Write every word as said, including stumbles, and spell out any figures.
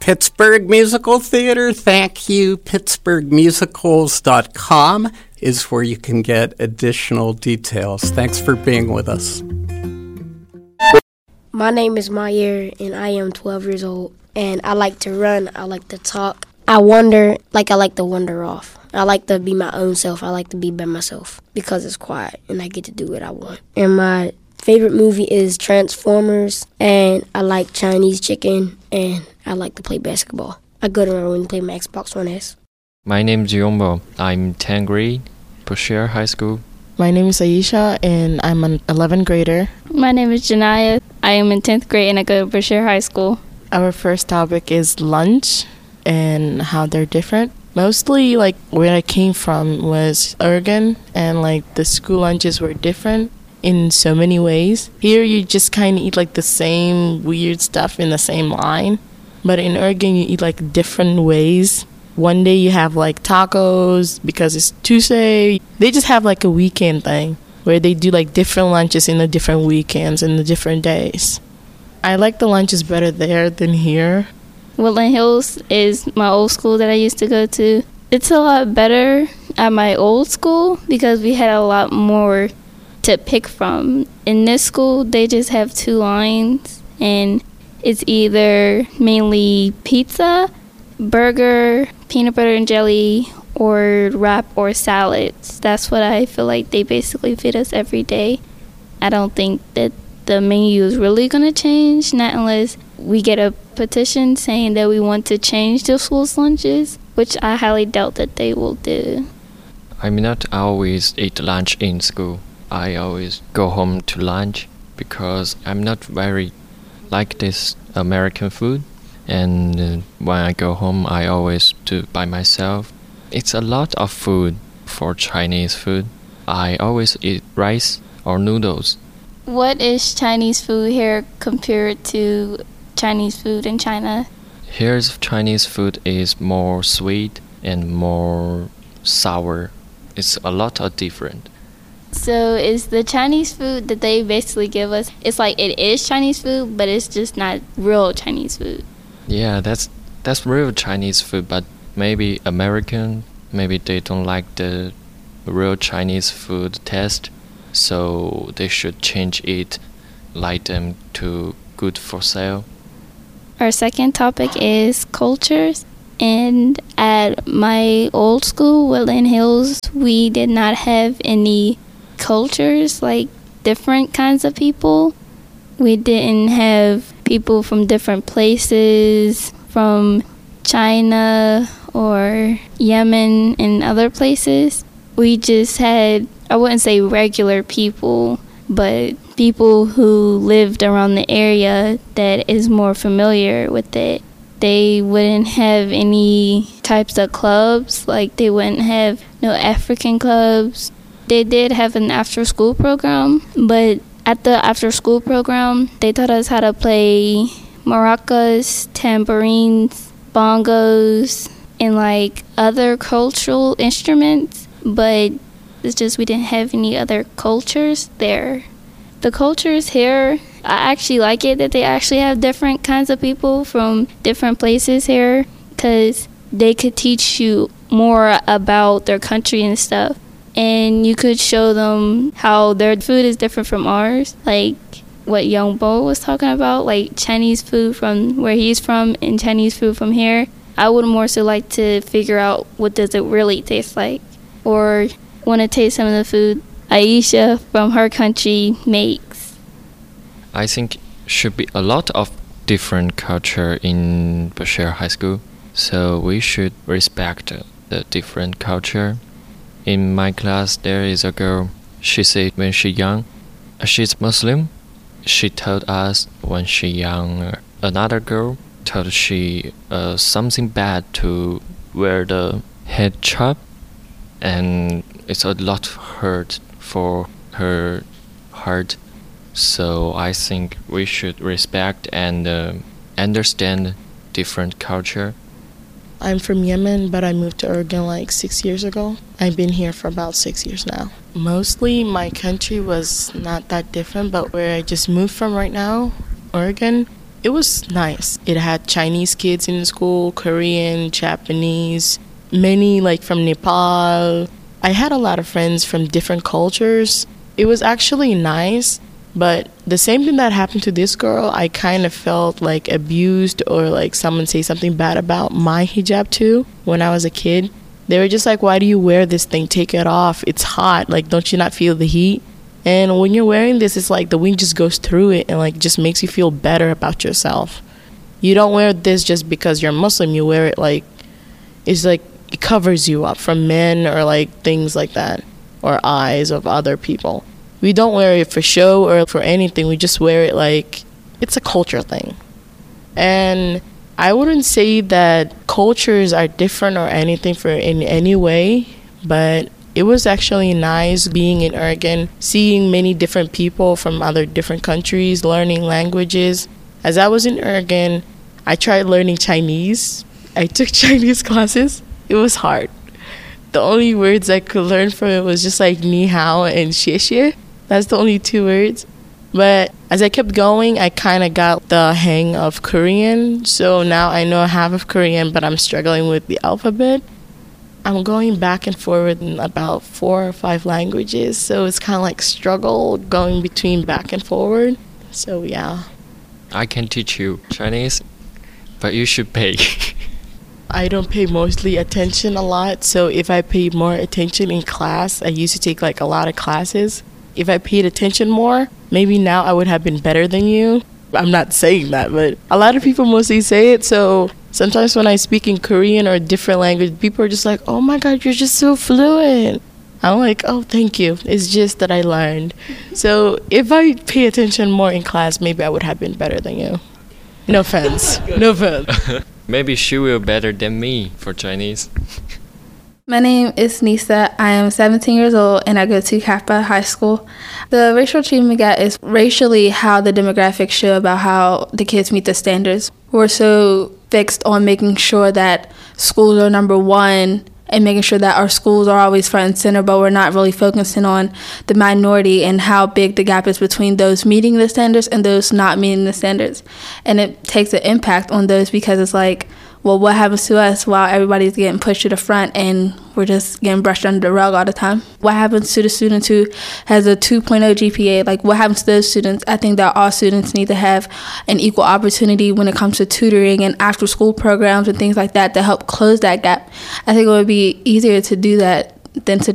Pittsburgh Musical Theater, thank you. Pittsburgh Musicals dot com is where you can get additional details. Thanks for being with us. My name is Mayer, and I am twelve years old. And I like to run. I like to talk. I wander like I like to wander off. I like to be my own self. I like to be by myself because it's quiet, and I get to do what I want. And my favorite movie is Transformers, and I like Chinese chicken, and I like to play basketball. I go to my room and play my Xbox One S. My name is Yombo. I'm tenth grade, Brashear High School. My name is Aisha, and I'm an eleventh grader. My name is Janaya. I am in tenth grade, and I go to Brashear High School. Our first topic is lunch and how they're different. Mostly, like, where I came from was Oregon, and, like, the school lunches were different in so many ways. Here, you just kind of eat, like, the same weird stuff in the same line. But in Oregon, you eat, like, different ways. One day you have, like, tacos because it's Tuesday. They just have, like, a weekend thing where they do, like, different lunches in the different weekends and the different days. I like the lunches better there than here. Woodland Hills is my old school that I used to go to. It's a lot better at my old school because we had a lot more to pick from. In this school, they just have two lines, and it's either mainly pizza, burger, peanut butter and jelly, or wrap or salads. That's what I feel like they basically feed us every day. I don't think that the menu is really going to change, not unless we get a petition saying that we want to change the school's lunches, which I highly doubt that they will do. I may not always eat lunch in school. I always go home to lunch because I'm not very like this American food. And uh, when I go home, I always do by myself. It's a lot of food for Chinese food. I always eat rice or noodles. What is Chinese food here compared to Chinese food in China? Here's Chinese food is more sweet and more sour. It's a lot of different. So is the Chinese food that they basically give us, it's like it is Chinese food, but it's just not real Chinese food? Yeah, that's that's real Chinese food, but maybe American, maybe they don't like the real Chinese food taste, so they should change it, like them to good for sale. Our second topic is cultures, and at my old school, Woodland Hills, we did not have any cultures, like different kinds of people. We didn't have people from different places, from China or Yemen and other places. We just had, I wouldn't say regular people, but people who lived around the area that is more familiar with it. They wouldn't have any types of clubs, like they wouldn't have no African clubs. They did have an after-school program, but at the after-school program, they taught us how to play maracas, tambourines, bongos, and like other cultural instruments, but it's just we didn't have any other cultures there. The cultures here, I actually like it that they actually have different kinds of people from different places here, because they could teach you more about their country and stuff. And you could show them how their food is different from ours, like what Young Bo was talking about, like Chinese food from where he's from and Chinese food from here. I would more so like to figure out what does it really taste like, or want to taste some of the food Aisha from her country makes. I think should be a lot of different culture in Brashear High School, so we should respect the different culture. In my class, there is a girl. She said when she young, she's Muslim. She told us when she young, another girl told she uh, something bad to wear the hijab, and it's a lot hurt for her heart. So I think we should respect and uh, understand different culture. I'm from Yemen, but I moved to Oregon like six years ago. I've been here for about six years now. Mostly my country was not that different, but where I just moved from right now, Oregon, it was nice. It had Chinese kids in the school, Korean, Japanese, many like from Nepal. I had a lot of friends from different cultures. It was actually nice, but the same thing that happened to this girl, I kind of felt like abused or like someone say something bad about my hijab too when I was a kid. They were just like, why do you wear this thing? Take it off. It's hot. Like, don't you not feel the heat? And when you're wearing this, it's like the wind just goes through it and like just makes you feel better about yourself. You don't wear this just because you're Muslim. You wear it like, it's like it covers you up from men or like things like that, or eyes of other people. We don't wear it for show or for anything. We just wear it like it's a culture thing. And I wouldn't say that cultures are different or anything for in any way, but it was actually nice being in Oregon, seeing many different people from other different countries, learning languages. As I was in Oregon, I tried learning Chinese. I took Chinese classes. It was hard. The only words I could learn from it was just like ni hao and xie xie. That's the only two words. But as I kept going, I kind of got the hang of Korean. So now I know half of Korean, but I'm struggling with the alphabet. I'm going back and forward in about four or five languages, so it's kind of like struggle going between back and forward. So yeah. I can teach you Chinese, but you should pay. I don't pay mostly attention a lot, so if I paid more attention in class, I used to take like a lot of classes. If I paid attention more, maybe now I would have been better than you. I'm not saying that, but a lot of people mostly say it, so sometimes when I speak in Korean or a different language, people are just like, oh my God, you're just so fluent. I'm like, oh, thank you. It's just that I learned. So if I pay attention more in class, maybe I would have been better than you. No offense. No offense. Maybe she will better than me for Chinese. My name is Nisa. I am seventeen years old and I go to Kappa High School. The racial achievement gap is racially how the demographics show about how the kids meet the standards. We're so fixed on making sure that schools are number one and making sure that our schools are always front and center, but we're not really focusing on the minority and how big the gap is between those meeting the standards and those not meeting the standards. And it takes an impact on those because it's like, well, what happens to us while everybody's getting pushed to the front and we're just getting brushed under the rug all the time? What happens to the student who has a two point oh G P A? Like, what happens to those students? I think that all students need to have an equal opportunity when it comes to tutoring and after-school programs and things like that to help close that gap. I think it would be easier to do that than to